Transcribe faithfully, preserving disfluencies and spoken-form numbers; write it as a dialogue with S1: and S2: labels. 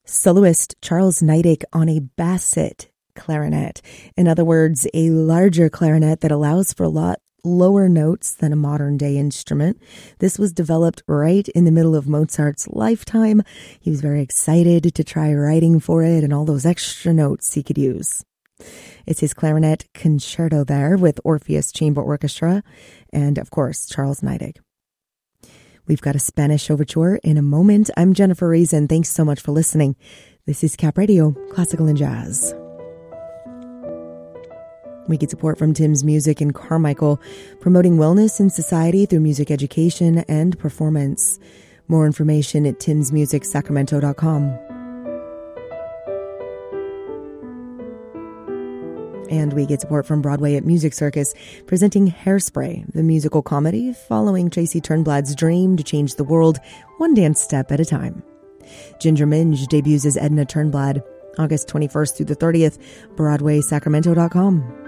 S1: Soloist Charles Neidig on a basset clarinet. In other words, a larger clarinet that allows for a lot lower notes than a modern day instrument. This was developed right in the middle of Mozart's lifetime. He was very excited to try writing for it and all those extra notes he could use. It's his clarinet concerto there with Orpheus Chamber Orchestra and, of course, Charles Neidig. We've got a Spanish overture in a moment. I'm Jennifer Reason. Thanks so much for listening. This is Cap Radio, Classical and Jazz. We get support from Tim's Music in Carmichael, promoting wellness in society through music education and performance. More information at tims music sacramento dot com. And we get support from Broadway at Music Circus, presenting Hairspray, the musical comedy following Tracy Turnblad's dream to change the world one dance step at a time. Ginger Minge debuts as Edna Turnblad, August twenty-first through the thirtieth, broadway sacramento dot com.